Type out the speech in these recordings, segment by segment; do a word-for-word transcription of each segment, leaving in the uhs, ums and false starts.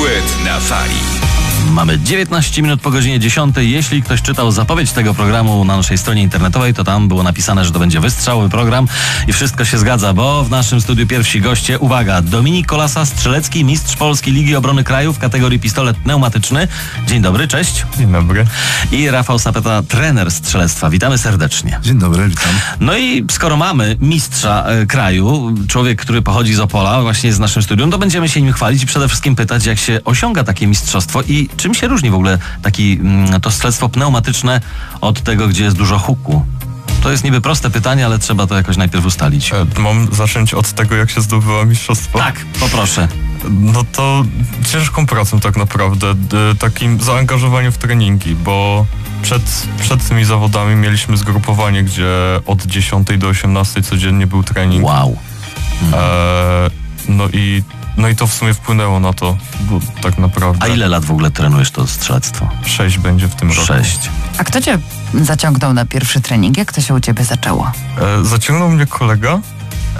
Duet na fali. Mamy dziewiętnaście minut po godzinie dziesiątej. Jeśli ktoś czytał zapowiedź tego programu na naszej stronie internetowej, to tam było napisane, że to będzie wystrzałowy program i wszystko się zgadza, bo w naszym studiu pierwsi goście, uwaga, Dominik Kolasa, strzelecki mistrz Polski Ligi Obrony Kraju w kategorii pistolet pneumatyczny. Dzień dobry, cześć. Dzień dobry. I Rafał Sapeta, trener strzelectwa. Witamy serdecznie. Dzień dobry, witam. No i skoro mamy mistrza e, kraju, człowiek, który pochodzi z Opola, właśnie jest w naszym studium, to będziemy się nim chwalić i przede wszystkim pytać, jak się osiąga takie mistrzostwo i czym się różni w ogóle taki, to strzelectwo pneumatyczne od tego, gdzie jest dużo huku? To jest niby proste pytanie, ale trzeba to jakoś najpierw ustalić. E, mam zacząć od tego, jak się zdobyła mistrzostwo? Tak, poproszę. No to ciężką pracą tak naprawdę, d- takim zaangażowaniem w treningi, bo przed, przed tymi zawodami mieliśmy zgrupowanie, gdzie od dziesiątej do osiemnastej codziennie był trening. Wow. E, no i No i to w sumie wpłynęło na to, bo tak naprawdę... A ile lat w ogóle trenujesz to strzelectwo? Sześć będzie w tym roku. Sześć. A kto cię zaciągnął na pierwszy trening? Jak to się u ciebie zaczęło? E, zaciągnął mnie kolega e,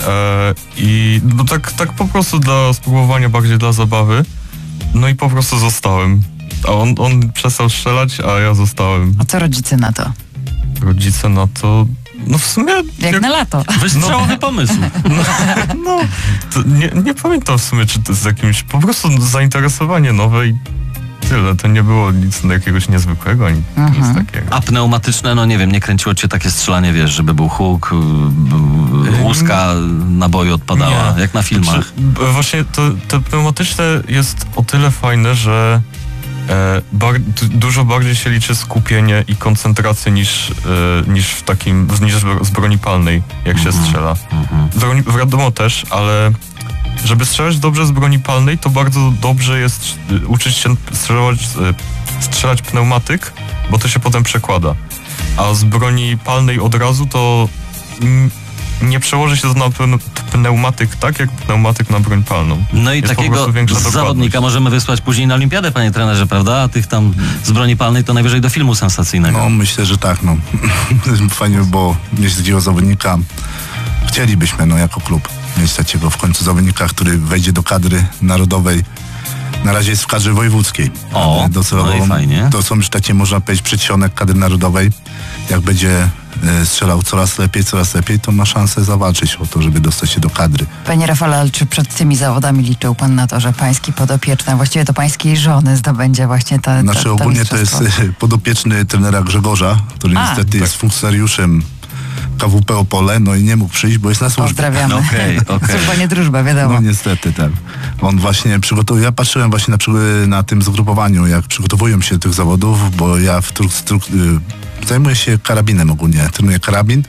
i no tak, tak po prostu dla spróbowania, bardziej dla zabawy. No i po prostu zostałem. A on, on przestał strzelać, a ja zostałem. A co rodzice na to? Rodzice na to... No w sumie... Jak, jak na lato. Wystrzałowy no, pomysł. No, no to nie, nie pamiętam w sumie, czy to jest jakimś po prostu zainteresowanie nowe i tyle. To nie było nic jakiegoś niezwykłego, ani Mhm. nic takiego. A pneumatyczne, no nie wiem, nie kręciło cię takie strzelanie, wiesz, żeby był huk, b- łuska naboju odpadała, Nie. jak na filmach. Znaczy, b- właśnie to, to pneumatyczne jest o tyle fajne, że e, bar, d- dużo bardziej się liczy skupienie i koncentracja niż, e, niż w takim, niż z broni palnej, jak się strzela. Mhm. Broni, wiadomo też, ale żeby strzelać dobrze z broni palnej, to bardzo dobrze jest y, uczyć się strzelać, y, strzelać pneumatyk, bo to się potem przekłada. A z broni palnej od razu to mm, nie przełoży się to na pne- pneumatyk tak, jak pneumatyk na broń palną. No i Jest po takiego prostu większa dokładność. zawodnika możemy wysłać później na olimpiadę, panie trenerze, prawda? A tych tam z broni palnej to najwyżej do filmu sensacyjnego. No myślę, że tak, no. Fajnie by było mieć takiego zawodnika. Chcielibyśmy, no jako klub, mieć takiego w końcu zawodnika, który wejdzie do kadry narodowej. Na razie jest w kadrze wojewódzkiej. O, Ale docelowo, no i fajnie. To są już takie, można powiedzieć, przedsionek kadry narodowej. Jak będzie e, strzelał coraz lepiej, coraz lepiej, to ma szansę zawalczyć o to, żeby dostać się do kadry. Panie Rafale, ale czy przed tymi zawodami liczył pan na to, że pański podopieczny, a właściwie to pańskiej żony zdobędzie właśnie ta, ta, Znaczy ta ogólnie to jest mistrzostwo? e, podopieczny trenera Grzegorza, który A, niestety tak. jest funkcjonariuszem K W P Opole, no i nie mógł przyjść, bo jest na służbie. Pozdrawiamy. Okej, okej. Służba nie drużba, wiadomo. No niestety, tak. On właśnie przygotował, ja patrzyłem właśnie na, przy- na tym zgrupowaniu, jak przygotowują się do tych zawodów, bo ja w tru- stru- y, zajmuję się karabinem ogólnie, trenuję karabin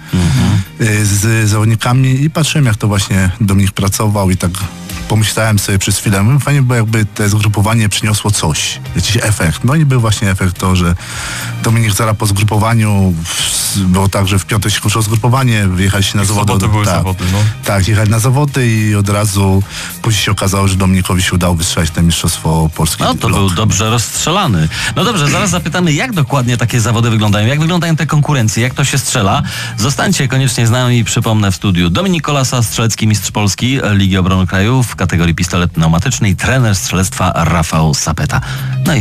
y, z zawodnikami i patrzyłem, jak to właśnie Dominik pracował i tak pomyślałem sobie przez chwilę, no fajnie było, jakby to zgrupowanie przyniosło coś, jakiś efekt. No i był właśnie efekt to, że Dominik zaraz po zgrupowaniu, w- było tak, że w piątek się kończyło zgrupowanie, wyjechaliście na I w zawody. sobotę były tak. zawody, no. Tak, jechać na zawody i od razu później się okazało, że Dominikowi się udało wystrzelić to Mistrzostwo Polskie. No to był dobrze rozstrzelany. No dobrze, zaraz zapytamy, jak dokładnie takie zawody wyglądają, jak wyglądają te konkurencje, jak to się strzela. Zostańcie koniecznie z nami, przypomnę w studiu Dominik Kolasa, strzelecki mistrz Polski Ligi Obrony Kraju w kategorii pistolet pneumatyczny i trener strzelectwa Rafał Sapeta. No i